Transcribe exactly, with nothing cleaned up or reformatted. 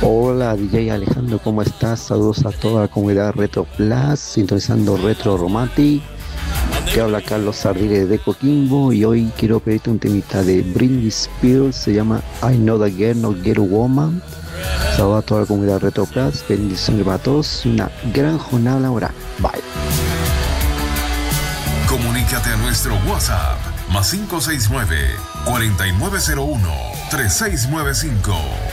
Hola D J Alejandro, ¿cómo estás? Saludos a toda la comunidad Retro Plus, sintonizando Retro Romantic. Te habla Carlos Sardines de Coquimbo y hoy quiero pedirte un temita de Britney Spears, se llama I Know That Girl, No Get a Woman. Saludos a toda la comunidad Retro Plus, bendiciones para todos y una gran jornada laboral. Bye. Comunícate a nuestro WhatsApp más cinco seis nueve, cuatro nueve cero uno, tres seis nueve cinco.